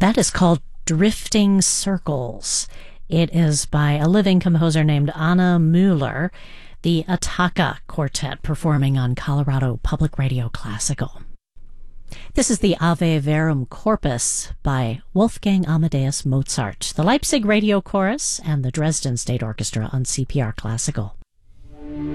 That is called Drifting Circles. It is by a living composer named Anna Mueller, the Attacca Quartet, performing on Colorado Public Radio Classical. This is the Ave Verum Corpus by Wolfgang Amadeus Mozart, the Leipzig Radio Chorus, and the Dresden State Orchestra on CPR Classical.